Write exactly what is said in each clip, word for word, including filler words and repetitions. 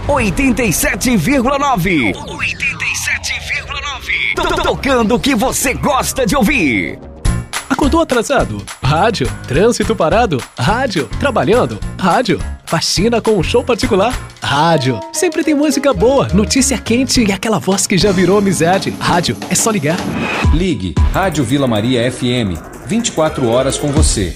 oitenta e sete vírgula nove. oitenta e sete vírgula nove. Tocando o que você gosta de ouvir. Acordou atrasado? Rádio. Trânsito parado? Rádio. Trabalhando? Rádio. Faxina com um show particular? Rádio. Sempre tem música boa, notícia quente e aquela voz que já virou amizade. Rádio. É só ligar. Ligue. Rádio Vila Maria F M. vinte e quatro horas com você.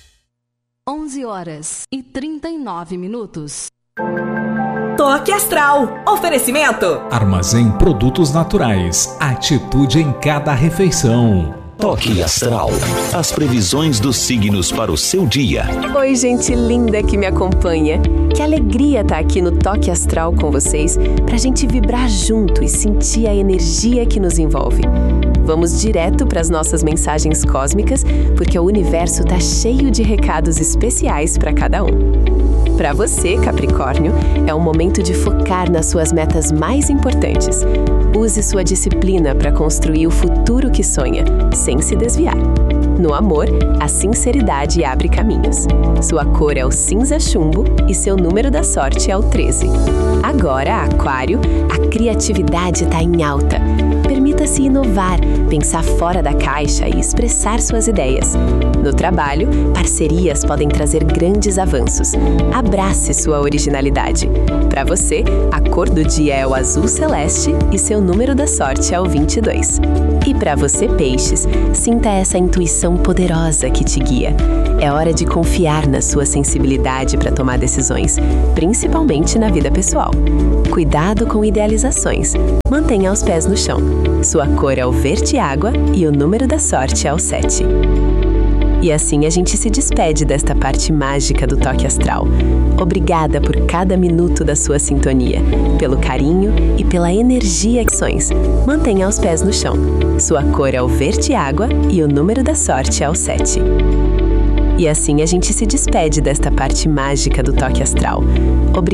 onze horas e trinta e nove minutos. Toque Astral. Oferecimento. Armazém Produtos Naturais. Atitude em cada refeição. Toque Astral. As previsões dos signos para o seu dia. Oi, gente linda que me acompanha. Que alegria estar aqui no Toque Astral com vocês, pra gente vibrar junto e sentir a energia que nos envolve. Vamos direto para as nossas mensagens cósmicas, porque o universo tá cheio de recados especiais para cada um. Para você, Capricórnio, é um momento de focar nas suas metas mais importantes. Use sua disciplina para construir o futuro que sonha, sem se desviar. No amor, a sinceridade abre caminhos. Sua cor é o cinza chumbo e seu número da sorte é o treze. Agora, Aquário, a criatividade está em alta. Permita-se inovar, pensar fora da caixa e expressar suas ideias. No trabalho, parcerias podem trazer grandes avanços. Abrace sua originalidade. Para você, a cor do dia é o azul celeste e seu número da sorte é o vinte e dois. E para você, Peixes, sinta essa intuição poderosa que te guia. É hora de confiar na sua sensibilidade para tomar decisões, principalmente na vida pessoal. Cuidado com idealizações. Mantenha os pés no chão. Sua cor é o verde água e o número da sorte é o sete. E assim a gente se despede desta parte mágica do Toque Astral. Obrigada por cada minuto da sua sintonia, pelo carinho e pela energia que sois. Mantenha os pés no chão. Sua cor é o verde água e o número da sorte é o sete. E assim a gente se despede desta parte mágica do Toque Astral. Obrigada.